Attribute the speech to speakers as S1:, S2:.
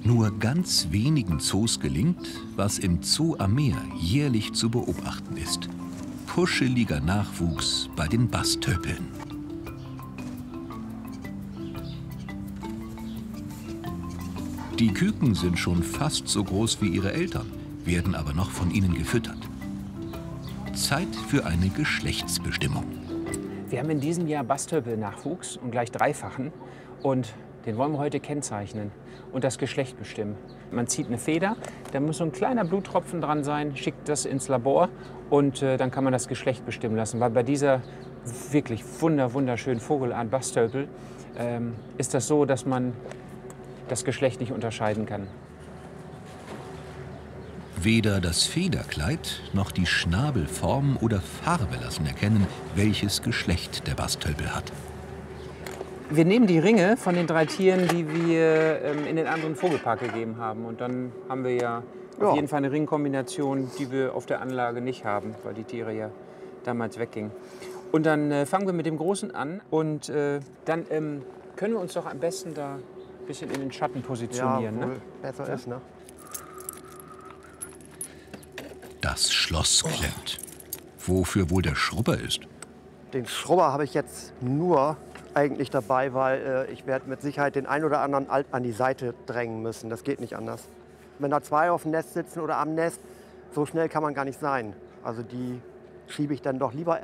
S1: Nur ganz wenigen Zoos gelingt, was im Zoo am Meer jährlich zu beobachten ist: kuscheliger Nachwuchs bei den Bastölpeln. Die Küken sind schon fast so groß wie ihre Eltern, werden aber noch von ihnen gefüttert. Zeit für eine Geschlechtsbestimmung.
S2: Wir haben in diesem Jahr Bastölpel-Nachwuchs und gleich dreifachen. Und den wollen wir heute kennzeichnen und das Geschlecht bestimmen. Man zieht eine Feder, da muss so ein kleiner Bluttropfen dran sein, schickt das ins Labor und dann kann man das Geschlecht bestimmen lassen. Weil bei dieser wirklich wunderschönen Vogelart Bastölpel ist das so, dass man das Geschlecht nicht unterscheiden kann.
S1: Weder das Federkleid noch die Schnabelform oder Farbe lassen erkennen, welches Geschlecht der Bastölpel hat.
S2: Wir nehmen die Ringe von den 3 Tieren, die wir in den anderen Vogelpark gegeben haben. Und dann haben wir ja auf jeden Fall eine Ringkombination, die wir auf der Anlage nicht haben, weil die Tiere ja damals weggingen. Und dann fangen wir mit dem Großen an und dann können wir uns doch am besten da ein bisschen in den Schatten positionieren.
S3: Ja,
S2: ne?
S3: besser ist, ne?
S1: Das Schloss klemmt. Wofür wohl der Schrubber ist?
S3: Den Schrubber habe ich jetzt nur eigentlich dabei, weil ich werde mit Sicherheit den einen oder anderen an die Seite drängen müssen. Das geht nicht anders. Wenn da 2 auf dem Nest sitzen oder am Nest, so schnell kann man gar nicht sein. Also die schiebe ich dann doch lieber